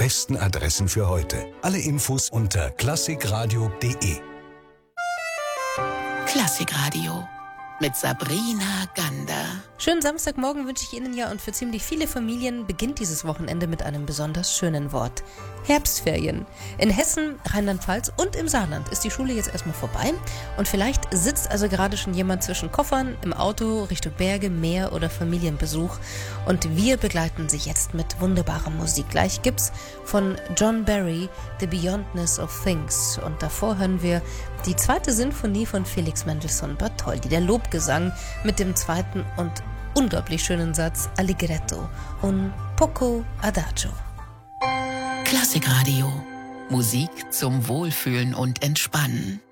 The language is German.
besten Adressen für heute. Alle Infos unter klassikradio.de. Klassikradio mit Sabrina Gander. Schönen Samstagmorgen wünsche ich Ihnen ja, und für ziemlich viele Familien beginnt dieses Wochenende mit einem besonders schönen Wort. Herbstferien. In Hessen, Rheinland-Pfalz und im Saarland ist die Schule jetzt erstmal vorbei und vielleicht sitzt also gerade schon jemand zwischen Koffern im Auto Richtung Berge, Meer oder Familienbesuch, und wir begleiten Sie jetzt mit wunderbarer Musik. Gleich gibt's von John Barry The Beyondness of Things und davor hören wir die 2. Sinfonie von Felix Mendelssohn Bartholdy, der Lobgesang mit dem 2. und unglaublich schönen Satz Allegretto un poco adagio. Klassikradio. Musik zum Wohlfühlen und Entspannen.